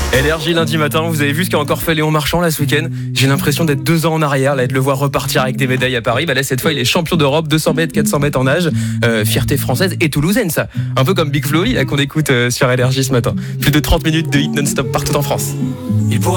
LRJ lundi matin, vous avez vu ce qu'a encore fait Léon Marchand là ce week-end. J'ai l'impression d'être 2 ans en arrière, là, et de le voir repartir avec des médailles à Paris. Là, cette fois, il est champion d'Europe, 200 mètres, 400 mètres en nage. Fierté française et toulousaine, ça. Un peu comme Big Flo, là, qu'on écoute sur LRJ ce matin. Plus de 30 minutes de hit non-stop partout en France.